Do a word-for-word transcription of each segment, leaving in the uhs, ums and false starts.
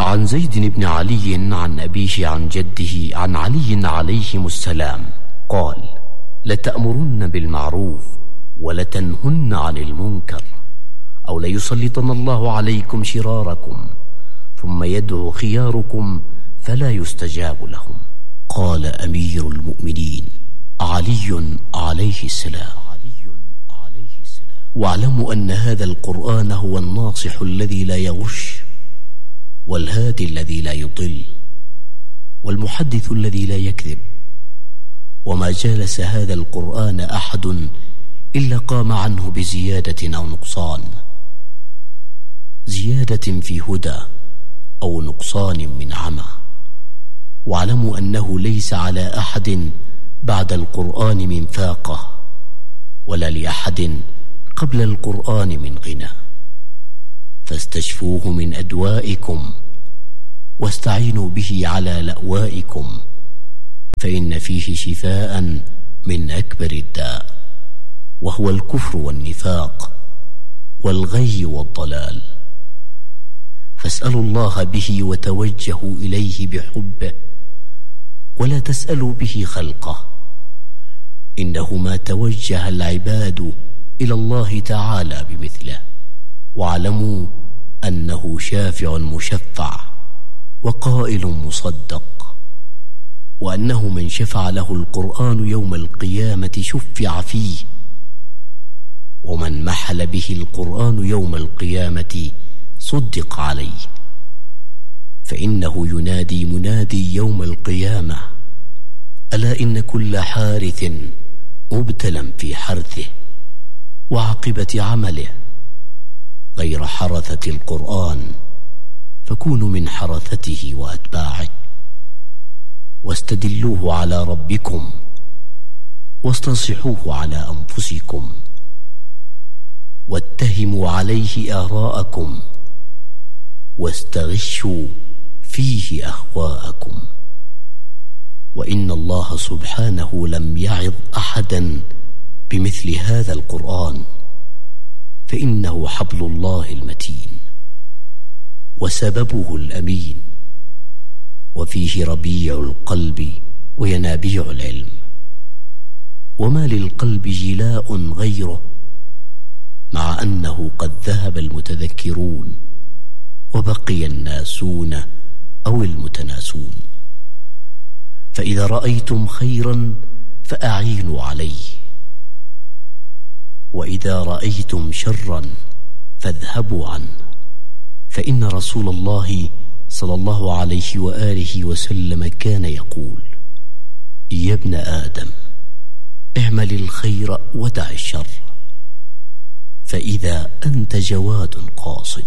وعن زيد بن علي عن أبيه عن جده عن علي عليهم السلام قال: لتأمرن بالمعروف ولتنهن عن المنكر، أو ليسلطن الله عليكم شراركم ثم يدعو خياركم فلا يستجاب لهم. قال أمير المؤمنين علي عليه السلام: واعلموا أن هذا القرآن هو الناصح الذي لا يغش، والهادي الذي لا يضل، والمحدث الذي لا يكذب، وما جالس هذا القرآن أحد إلا قام عنه بزيادة أو نقصان، زيادة في هدى أو نقصان من عمى. واعلموا أنه ليس على أحد بعد القرآن من فاقة، ولا لأحد قبل القرآن من غنى، فاستشفوه من أدوائكم واستعينوا به على لأوائكم، فإن فيه شفاء من أكبر الداء، وهو الكفر والنفاق والغي والضلال. فاسألوا الله به وتوجهوا إليه بحبه، ولا تسألوا به خلقه، إنه ما توجه العباد إلى الله تعالى بمثله. واعلموا أنه شافع مشفع وقائل مصدق، وأنه من شفع له القرآن يوم القيامة شفع فيه، ومن محل به القرآن يوم القيامة صدق عليه، فإنه ينادي منادي يوم القيامة: ألا إن كل حارث مبتلى في حرثه وعاقبة عمله، غير حرثة القرآن فكونوا من حرثته وأتباعه، واستدلوه على ربكم واستنصحوه على أنفسكم، واتهموا عليه آراءكم، واستغشوا فيه أهواءكم. وإن الله سبحانه لم يعظ أحدا بمثل هذا القرآن، فإنه حبل الله المتين وسببه الأمين، وفيه ربيع القلب وينابيع العلم، وما للقلب جلاء غيره، مع أنه قد ذهب المتذكرون وبقي الناسون أو المتناسون. فإذا رأيتم خيرا فأعينوا عليه، وإذا رأيتم شرا فاذهبوا عنه، فإن رسول الله صلى الله عليه وآله وسلم كان يقول: يا ابن آدم اعمل الخير ودع الشر، فإذا أنت جواد قاصد.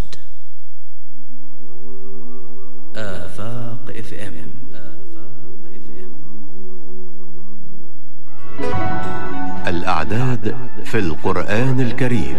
آفاق اف ام. الأعداد في القرآن الكريم.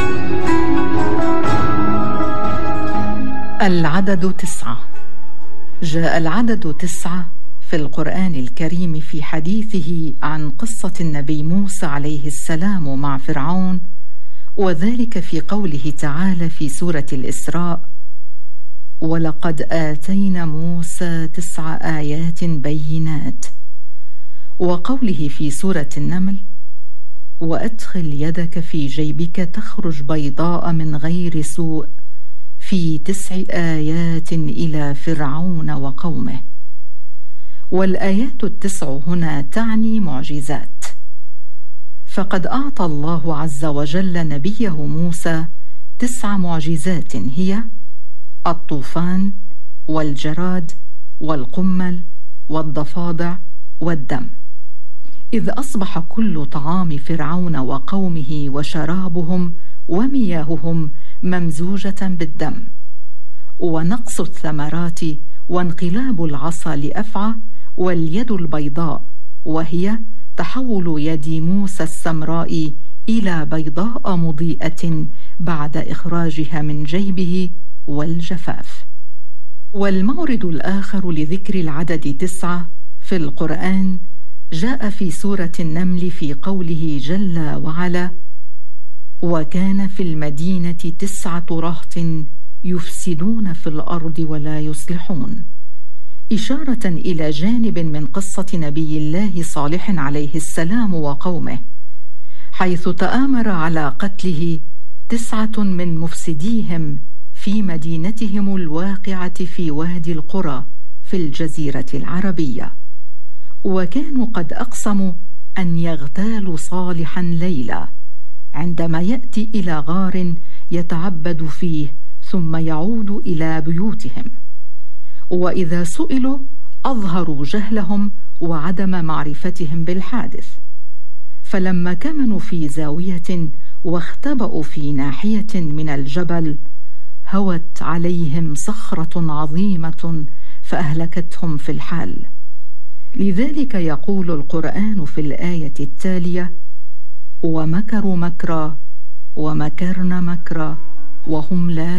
العدد تسعة. جاء العدد تسعة في القرآن الكريم في حديثه عن قصة النبي موسى عليه السلام مع فرعون، وذلك في قوله تعالى في سورة الإسراء: ولقد آتينا موسى تسع آيات بينات، وقوله في سورة النمل: وأدخل يدك في جيبك تخرج بيضاء من غير سوء في تسع آيات إلى فرعون وقومه. والآيات التسع هنا تعني معجزات، فقد أعطى الله عز وجل نبيه موسى تسع معجزات، هي الطوفان والجراد والقمل والضفادع والدم، إذ أصبح كل طعام فرعون وقومه وشرابهم ومياههم ممزوجة بالدم، ونقص الثمرات وانقلاب العصا لأفعى، واليد البيضاء وهي تحول يد موسى السمراء إلى بيضاء مضيئة بعد إخراجها من جيبه، والجفاف. والمورد الآخر لذكر العدد تسعة في القرآن جاء في سورة النمل في قوله جل وعلا: وكان في المدينة تسعة رهط يفسدون في الأرض ولا يصلحون، إشارة إلى جانب من قصة نبي الله صالح عليه السلام وقومه، حيث تآمر على قتله تسعة من مفسديهم في مدينتهم الواقعة في وادي القرى في الجزيرة العربية، وكانوا قد أقسموا أن يغتالوا صالحا ليلا عندما يأتي إلى غار يتعبد فيه ثم يعود إلى بيوتهم، وإذا سئلوا أظهروا جهلهم وعدم معرفتهم بالحادث، فلما كمنوا في زاوية واختبأوا في ناحية من الجبل هوت عليهم صخرة عظيمة فأهلكتهم في الحال. لذلك يقول القرآن في الآية التالية: ومكروا مكرا ومكرنا مكرا وهم لا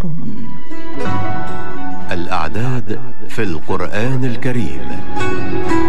يشعرون. الأعداد في القرآن الكريم.